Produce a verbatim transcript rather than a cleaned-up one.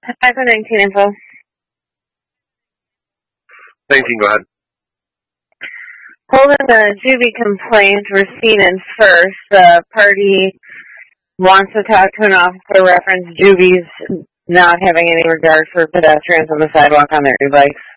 five nineteen info. nineteen, go ahead. Holding the Juvie complaint Racine first. The party wants to talk to an officer reference Juvie's not having any regard for pedestrians on the sidewalk on their e-bikes.